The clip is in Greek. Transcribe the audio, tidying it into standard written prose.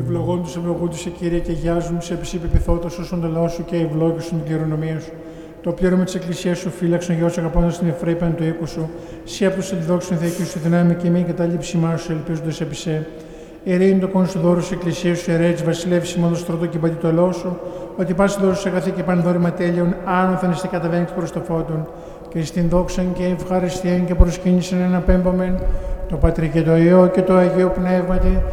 Ευλογών τους ευλογούντους σε Κύριε και γιάζουν σε επισήπη όσον το λαό σου και ευλόγησον την κληρονομία σου. Το πλήρωμα της Εκκλησίας σου φύλαξον γιος αγαπώντας την Εφραίπαν του οίκου σου. Σύ από τους δόξων θεϊκούς σου δυνάμει και μη καταλήψη μάσου ελπίζοντας επί σε. Ειρήνη το κόν σου δώρου σε Εκκλησία σου, ερέτης βασιλεύς ημών στρωτό και πατή το λαό σου, ότι πάση δώρου σε αγαθή και πανδόρημα τέλειων, άνωθεν εστί καταβαίνεις προς το φώτον, και στην δόξαν και ευχαριστίαν και προσκύνησαν ένα πέμπομεν, το Πατρί και το Υιό και το Αγίο Πνεύματι,